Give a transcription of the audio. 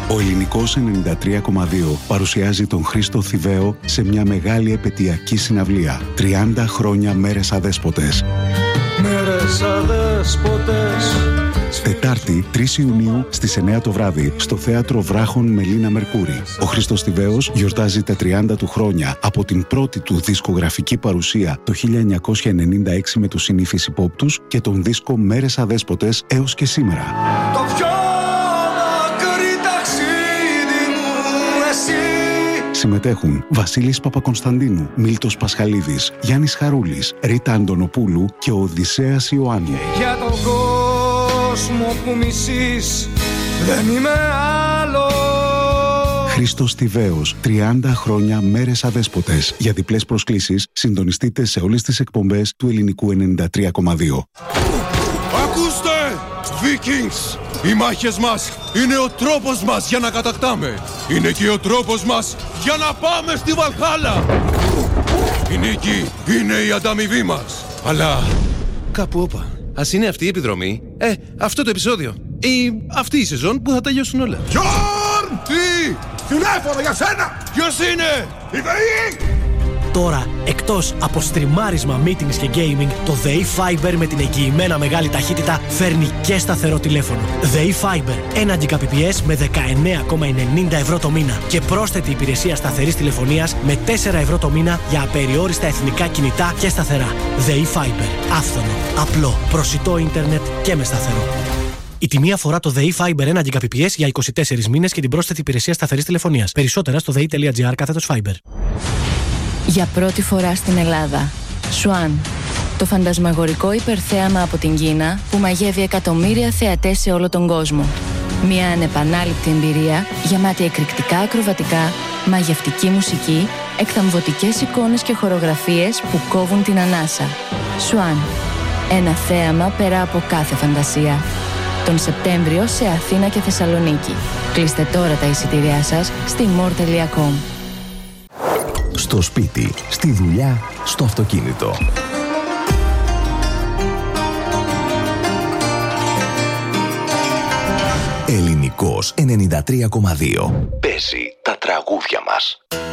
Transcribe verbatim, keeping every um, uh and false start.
Ο Ελληνικός ενενήντα τρία κόμμα δύο παρουσιάζει τον Χρήστο Θηβαίο σε μια μεγάλη επαιτειακή συναυλία. τριάντα χρόνια μέρες αδέσποτες. Μέρες αδέσποτες. Τετάρτη, τρεις Ιουνίου στις εννιά το βράδυ, στο Θέατρο Βράχων Μελίνα Μερκούρη. Ο Χρήστος Θηβαίος γιορτάζει τα τριάντα του χρόνια από την πρώτη του δισκογραφική παρουσία το χίλια εννιακόσια ενενήντα έξι με τους συνήθεις υπόπτους και τον δίσκο Μέρες Αδέσποτες έως και σήμερα. Το πιο μακρύ ταξίδι μου εσύ. Συμμετέχουν Βασίλης Παπακωνσταντίνου, Μίλτος Πασχαλίδης, Γιάννης Χαρούλης, Ρίτα Αντωνοπούλου και ο Οδυσσέας Ιωάννου. Για τον κόσμο που μισείς δεν είμαι άλλο. Χρήστος Θηβαίος, τριάντα χρόνια μέρες αδέσποτες. Για διπλές προσκλήσεις συντονιστείτε σε όλες τις εκπομπές του Ελληνικού ενενήντα τρία κόμμα δύο. Ακούστε! Vikings! Οι μάχες μας είναι ο τρόπος μας για να κατακτάμε. Είναι και ο τρόπος μας για να πάμε στη Βαλχάλα. Η νίκη είναι η ανταμοιβή μας. Αλλά κάπου όπα. Ας είναι αυτή η επιδρομή, ε, αυτό το επεισόδιο ή αυτή η σεζόν που θα τελειώσουν όλα. Γιόρν! Τι! Τηλέφωνο για σένα! Ποιος είναι? Η ΔΕΗ! Τώρα, εκτός από στριμάρισμα, meetings και gaming, το ΔΕΗ Fiber με την εγγυημένα μεγάλη ταχύτητα φέρνει και σταθερό τηλέφωνο. ΔΕΗ Fiber, ένα Gbps με δεκαεννέα κόμμα ενενήντα ευρώ το μήνα και πρόσθετη υπηρεσία σταθερής τηλεφωνίας με τέσσερα ευρώ το μήνα για απεριόριστα εθνικά κινητά και σταθερά. ΔΕΗ Fiber, άφθονο, απλό, προσιτό ίντερνετ και με σταθερό. Η τιμή αφορά το ΔΕΗ Fiber ένα Gbps για είκοσι τέσσερις μήνες και την πρόσθετη υπηρεσία σταθερής τηλεφωνίας. Περισσότερα στο δei.gr κάθετος Fiber. Για πρώτη φορά στην Ελλάδα, Swan, το φαντασμαγορικό υπερθέαμα από την Κίνα που μαγεύει εκατομμύρια θεατές σε όλο τον κόσμο. Μια ανεπανάληπτη εμπειρία γεμάτη εκρηκτικά ακροβατικά, μαγευτική μουσική, εκθαμβωτικές εικόνες και χορογραφίες που κόβουν την ανάσα. Swan, ένα θέαμα πέρα από κάθε φαντασία. Τον Σεπτέμβριο σε Αθήνα και Θεσσαλονίκη. Κλείστε τώρα τα εισιτήριά σας στη more τελεία com. Στο σπίτι, στη δουλειά, στο αυτοκίνητο. Ελληνικός ενενήντα τρία κόμμα δύο. Παίζει τα τραγούδια μας.